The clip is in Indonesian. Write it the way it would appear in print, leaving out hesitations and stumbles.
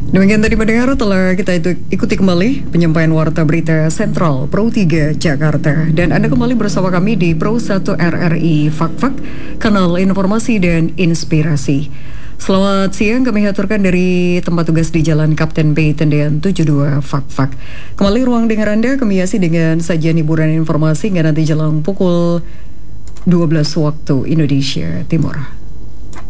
Demikian tadi pendengar, telah kita ikuti kembali penyampaian Warta Berita Sentral Pro 3 Jakarta. Dan Anda kembali bersama kami di Pro 1 RRI Fak-Fak, kanal informasi dan inspirasi. Selamat siang, kami haturkan dari tempat tugas di Jalan Kapten B, Tendean 72 Fak-Fak. Kembali ruang dengar Anda kami hiasi dengan sajian hiburan informasi hingga nanti jelang pukul 12 waktu Indonesia Timur.